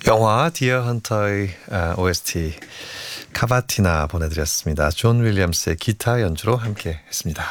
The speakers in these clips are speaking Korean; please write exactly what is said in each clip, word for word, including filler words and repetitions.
영화 디어 헌터의 오에스티 카바티나 보내드렸습니다. 존 윌리엄스의 기타 연주로 함께 했습니다.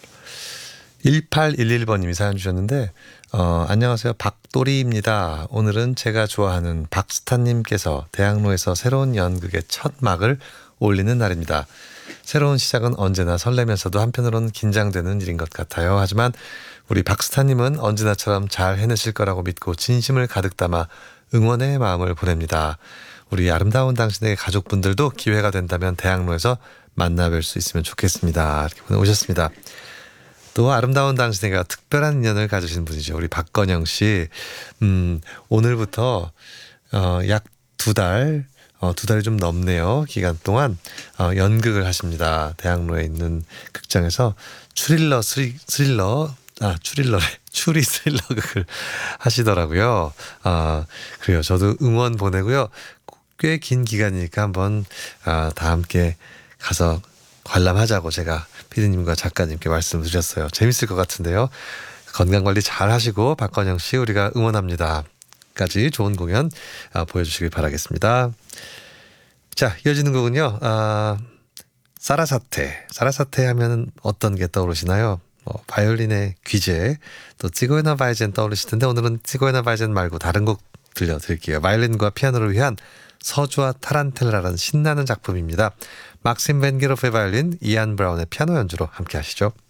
일팔일일 번님이 사연 주셨는데 어, 안녕하세요. 박도리입니다. 오늘은 제가 좋아하는 박스타님께서 대학로에서 새로운 연극의 첫 막을 올리는 날입니다. 새로운 시작은 언제나 설레면서도 한편으로는 긴장되는 일인 것 같아요. 하지만 우리 박스타님은 언제나처럼 잘 해내실 거라고 믿고 진심을 가득 담아 응원의 마음을 보냅니다. 우리 아름다운 당신의 가족분들도 기회가 된다면 대학로에서 만나뵐 수 있으면 좋겠습니다. 이렇게 보내오셨습니다. 또 아름다운 당신에게 특별한 인연을 가지신 분이죠. 우리 박건영 씨. 음, 오늘부터 어, 약 두 달, 어, 두 달이 좀 넘네요. 기간 동안 어, 연극을 하십니다. 대학로에 있는 극장에서 추릴러, 스리, 스릴러, 아, 추릴러래. 추리 스릴러극을 하시더라고요. 아, 그래요. 저도 응원 보내고요. 꽤 긴 기간이니까 한번 아, 다 함께 가서 관람하자고 제가 피디님과 작가님께 말씀드렸어요. 재밌을 것 같은데요. 건강관리 잘 하시고 박건영 씨 우리가 응원합니다. 까지 좋은 공연 아, 보여주시길 바라겠습니다. 자, 이어지는 곡은요. 아, 사라사테. 사라사테 하면 어떤 게 떠오르시나요? 뭐 바이올린의 귀재, 또 찌고에나 바이젠 떠오르실 텐데 오늘은 찌고에나 바이젠 말고 다른 곡 들려드릴게요. 바이올린과 피아노를 위한 서주와 타란텔라라는 신나는 작품입니다. 막심 벤 게로프의 바이올린, 이안 브라운의 피아노 연주로 함께 하시죠.